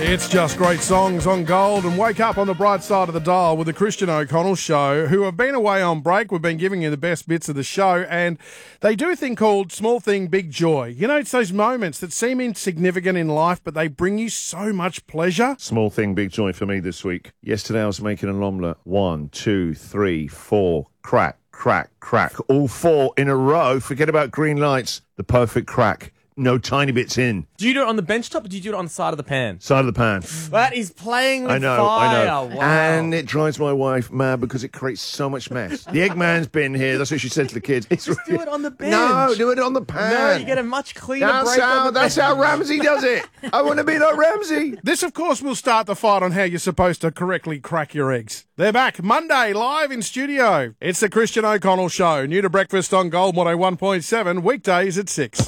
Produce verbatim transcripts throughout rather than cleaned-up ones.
It's just great songs on Gold, and wake up on the bright side of the dial with the Christian O'Connell Show, who have been away on break. We've been giving you the best bits of the show, and they do a thing called Small Thing, Big Joy. You know, it's those moments that seem insignificant in life, but they bring you so much pleasure. Small thing, big joy for me this week. Yesterday I was making an omelette. One, two, three, four, crack, crack, crack. All four in a row. Forget about green lights. The perfect crack. No tiny bits in. Do you do it on the bench top or do you do it on the side of the pan? Side of the pan. That is playing with I know, fire. I know. Wow. And it drives my wife mad because it creates so much mess. The Eggman's been here. That's what she said to the kids. It's Just do it on the bench. No, do it on the pan. No, you get a much cleaner That's break how, on the that's bench. how Ramsey does it. I want to be like Ramsey. This, of course, will start the fight on how you're supposed to correctly crack your eggs. They're back Monday, live in studio. It's the Christian O'Connell Show. New to breakfast on Gold one oh one point seven, weekdays at six.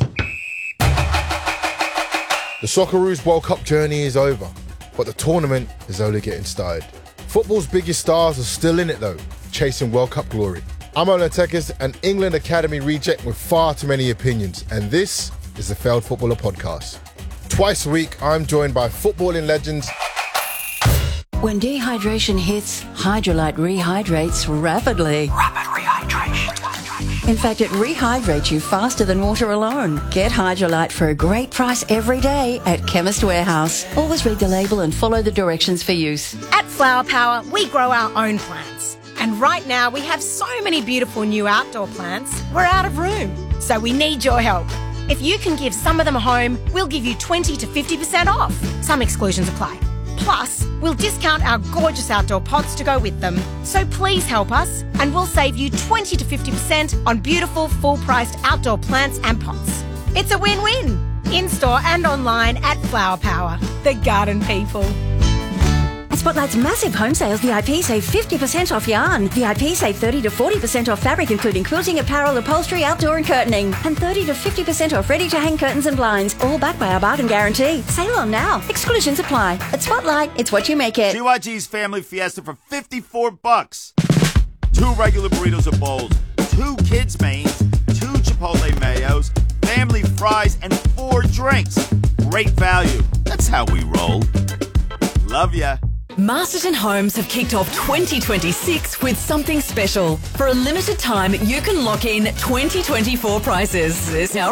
The Socceroos World Cup journey is over, but the tournament is only getting started. Football's biggest stars are still in it though, chasing World Cup glory. I'm Ola Tekis, an England Academy reject with far too many opinions, and this is the Failed Footballer Podcast. Twice a week, I'm joined by footballing legends. When dehydration hits, Hydrolyte rehydrates rapidly. Rapid rehydration. In fact, it rehydrates you faster than water alone. Get Hydrolyte for a great price every day at Chemist Warehouse. Always read the label and follow the directions for use. At Flower Power, we grow our own plants. And right now, we have so many beautiful new outdoor plants, we're out of room. So we need your help. If you can give some of them a home, we'll give you twenty to fifty percent off. Some exclusions apply. Plus, we'll discount our gorgeous outdoor pots to go with them. So please help us, and we'll save you twenty to fifty percent on beautiful, full-priced outdoor plants and pots. It's a win-win. In-store and online at Flower Power, the garden people. At Spotlight's massive home sales, V I P save fifty percent off yarn. V I P save thirty to forty percent off fabric, including quilting, apparel, upholstery, outdoor and curtaining. And thirty to fifty percent off ready-to-hang curtains and blinds, all backed by our bargain guarantee. Sale on now. Exclusions apply. At Spotlight, it's what you make it. G Y G's Family Fiesta for fifty-four bucks. Two regular burritos or bowls, two kids' mains, two Chipotle mayos, family fries, and four drinks. Great value. That's how we roll. Love ya. Masterton Homes have kicked off twenty twenty-six with something special. For a limited time, you can lock in twenty twenty-four prices.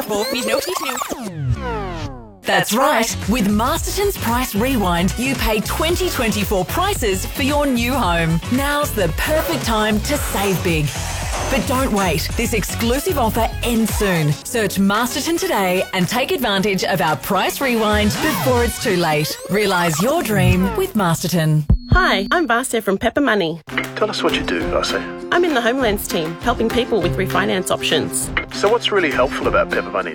That's right. With Masterton's Price Rewind, you pay twenty twenty-four prices for your new home. Now's the perfect time to save big. But don't wait. This exclusive offer ends soon. Search Masterton today and take advantage of our Price Rewind before it's too late. Realise your dream with Masterton. Hi, I'm Vasya from Pepper Money. Tell us what you do, Vasya. I'm in the Homelands team, helping people with refinance options. So what's really helpful about Pepper Money's